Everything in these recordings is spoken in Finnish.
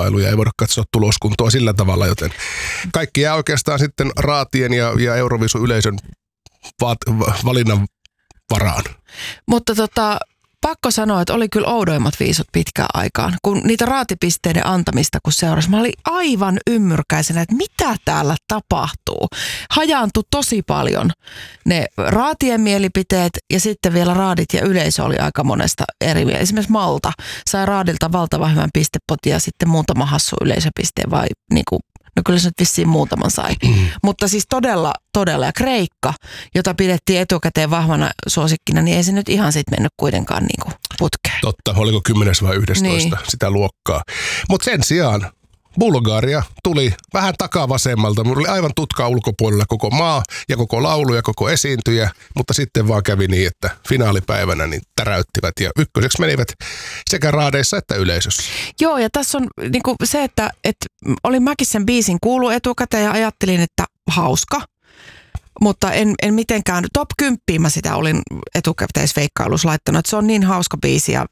kilpailuja, ei voida katsoa tuloskuntoa sillä tavalla, joten kaikki jää oikeastaan sitten raatien ja Euroviisun yleisön valinnan varaan. Mutta pakko sanoa, että oli kyllä oudoimmat viisut pitkään aikaan. Kun niitä raatipisteiden antamista kun seurasi, mä olin aivan ymmyrkäisenä, että mitä täällä tapahtuu. Hajaantui tosi paljon ne raatien mielipiteet ja sitten vielä raadit ja yleisö oli aika monesta eri mieltä. Esimerkiksi Malta sai raadilta valtavan hyvän pistepotin ja sitten muutama hassu yleisöpisteen vai niinku. No kyllä se nyt vissiin muutaman sai. Mutta siis todella. Ja Kreikka, jota pidettiin etukäteen vahvana suosikkina, niin ei se nyt ihan sitten mennyt kuitenkaan niinku putkeen. Totta, oliko 10 vai 11 niin. Sitä luokkaa. Mutta sen sijaan Bulgaria tuli vähän takavasemmalta. Mulla oli aivan tutka ulkopuolella koko maa ja koko laulu ja koko esiintyjä, mutta sitten vaan kävi niin, että finaalipäivänä niin täräyttivät ja ykköseksi menivät sekä raadeissa että yleisössä. Joo, ja tässä on niinku se, että olin mäkin sen biisin kuullut etukäteen ja ajattelin, että hauska. Mutta en mitenkään, top 10 mä sitä olin etukäteisveikkailussa laittanut, että se on niin hauska biisi ja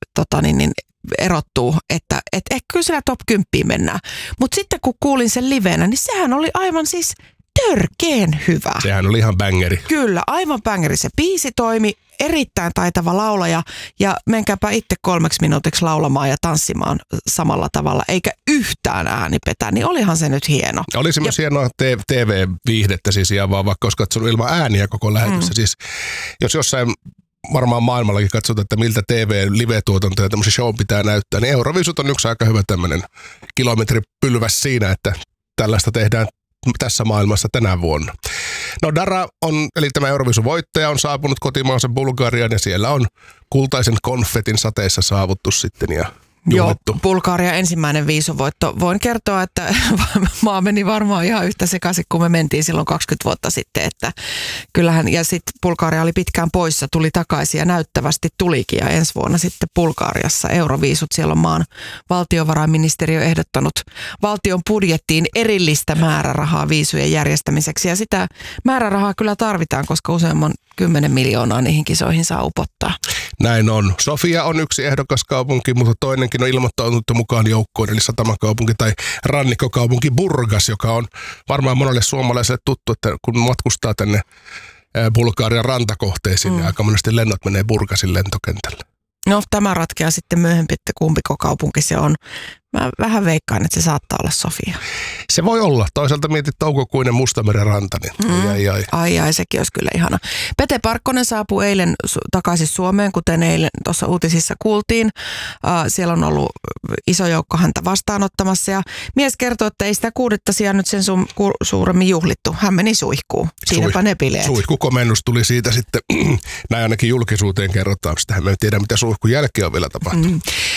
erottuu, että kyllä siellä top 10 mennään. Mutta sitten kun kuulin sen livenä, niin sehän oli aivan siis törkeen hyvä. Sehän oli ihan bängeri. Kyllä, aivan bängeri. Se biisi toimi, erittäin taitava laulaja ja menkääpä itse 3 minuutiksi laulamaan ja tanssimaan samalla tavalla, eikä yhtään ääni petä, niin olihan se nyt hieno. Oli se myös hienoa TV-viihdettä siis ihan vaan, vaikka olisi katsonut ilman ääniä koko lähetystä. Siis, jos jossain varmaan maailmallakin katsotaan, että miltä TV-live-tuotanto ja tämmöisen show pitää näyttää, niin Euroviisut on yksi aika hyvä tämmöinen kilometripylväs siinä, että tällaista tehdään tässä maailmassa tänä vuonna. No Dara eli tämä Euroviisun voittaja on saapunut kotimaansa Bulgariaan ja siellä on kultaisen konfetin sateessa saavuttu sitten ja juhlittu. Joo, Bulgaria ensimmäinen viisuvoitto. Voin kertoa, että maa meni varmaan ihan yhtä sekaisin, kun me mentiin silloin 20 vuotta sitten. Että kyllähän, ja sitten Bulgaria oli pitkään poissa, tuli takaisin ja näyttävästi tulikin. Ja ensi vuonna sitten Bulgariassa Euroviisut. Siellä on maan valtiovarainministeriö ehdottanut valtion budjettiin erillistä määrärahaa viisujen järjestämiseksi. Ja sitä määrärahaa kyllä tarvitaan, koska useamman 10 miljoonaa niihin kisoihin saa upottaa. Näin on. Sofia on yksi ehdokaskaupunki, mutta toinenkin on ilmoittautunut mukaan joukkoon, eli satamakaupunki tai rannikkokaupunki Burgas, joka on varmaan monelle suomalaiselle tuttu, että kun matkustaa tänne Bulgarian rantakohteisiin, niin aika monesti lennot menee Burgasin lentokentälle. No tämä ratkeaa sitten myöhemmin, että kumpiko kaupunki se on. Mä vähän veikkaan, että se saattaa olla Sofia. Se voi olla. Toisaalta mietit toukokuinen Mustameren ranta. Niin Ai, sekin olisi kyllä ihana. Pete Parkkonen saapui eilen takaisin Suomeen, kuten eilen tuossa uutisissa kuultiin. Siellä on ollut iso joukko häntä vastaanottamassa ja mies kertoi, että ei sitä 6. sijaan nyt sen suuremmin juhlittu. Hän meni suihkuun. Siinäpä ne bileet. Suihkukomennus tuli siitä sitten, näin ainakin julkisuuteen kerrotaan. Sitähän me ei tiedä, mitä suihkun jälkeen on vielä tapahtunut.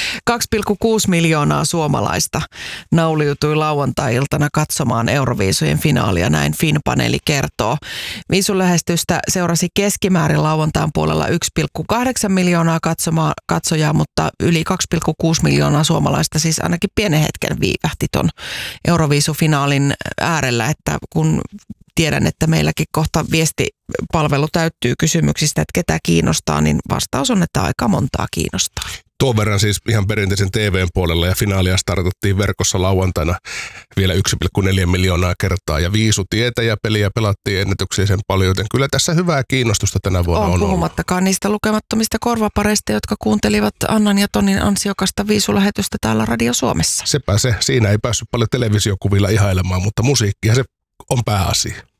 2,6 miljoonaa suomalaista nauliutui lauantai-iltana katsomaan Euroviisujen finaalia, näin Fin-paneeli kertoo. Viisun lähestystä seurasi keskimäärin lauantain puolella 1,8 miljoonaa katsojaa, mutta yli 2,6 miljoonaa suomalaista siis ainakin pienen hetken viivähti ton Euroviisufinaalin äärellä, että kun tiedän, että meilläkin kohta viestipalvelu täyttyy kysymyksistä, että ketä kiinnostaa, niin vastaus on, että aika montaa kiinnostaa. Tuon verran siis ihan perinteisen TVn puolella ja finaalia startattiin verkossa lauantaina vielä 1,4 miljoonaa kertaa ja viisutietä ja peliä pelattiin ennätyksiä sen paljon, joten kyllä tässä hyvää kiinnostusta tänä vuonna on puhumattakaan niistä lukemattomista korvapareista, jotka kuuntelivat Annan ja Tonin ansiokasta viisulähetystä täällä Radio Suomessa. Sepä se. Siinä ei päässyt paljon televisiokuvilla ihailemaan, mutta musiikkihan se on pääasia.